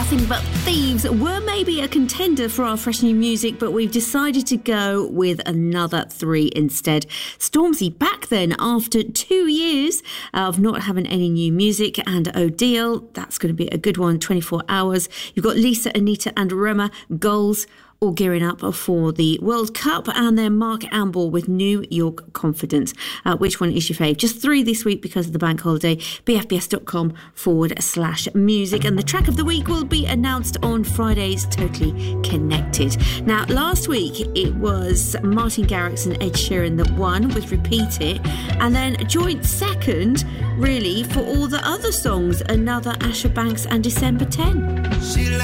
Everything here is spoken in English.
Nothing But Thieves were maybe a contender for our fresh new music, but we've decided to go with another three instead. Stormzy back then after 2 years of not having any new music, and Odile, that's going to be a good one, 24 Hours. You've got Lisa, Anita and Rema, Goals, all gearing up for the World Cup, and then Mark Amble with New York Confidence. Which one is your fave? Just three this week because of the bank holiday. bfbs.com/music, and the track of the week will be announced on Friday's Totally Connected. Now, last week it was Martin Garrix and Ed Sheeran that won with Repeat It, and then a joint second really for all the other songs, Another, Asher Banks and December 10.